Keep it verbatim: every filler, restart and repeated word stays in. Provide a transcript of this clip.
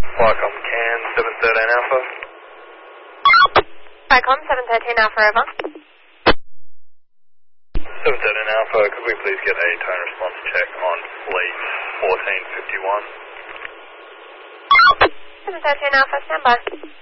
Flycom can seven thirteen Alpha. Flycom seven thirteen Alpha, over. seven thirteen Alpha, could we please get a tone response check on fleet fourteen fifty-one? seven thirteen Alpha, stand by.